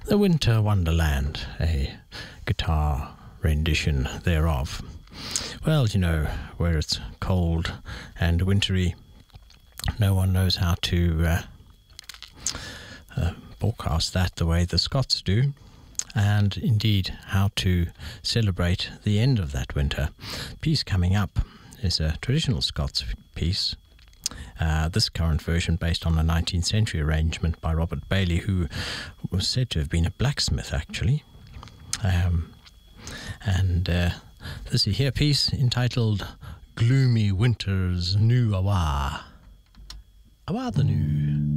The Winter Wonderland, a guitar rendition thereof. Well, you know, where it's cold and wintry, no one knows how to forecast that the way the Scots do, and indeed how to celebrate the end of that winter. Piece coming up is a traditional Scots piece. This current version based on a 19th century arrangement by Robert Bailey, who was said to have been a blacksmith actually. This here piece entitled Gloomy Winter's New Awa. Awa the New.